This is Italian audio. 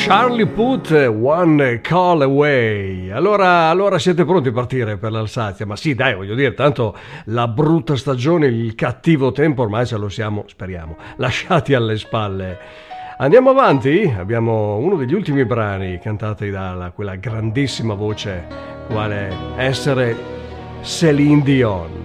Charlie Puth, One Call Away. Allora siete pronti a partire per l'Alsazia? Ma sì, dai, voglio dire, tanto la brutta stagione, il cattivo tempo ormai ce lo siamo, speriamo, lasciati alle spalle. Andiamo avanti? Abbiamo uno degli ultimi brani cantati da quella grandissima voce quale essere Céline Dion.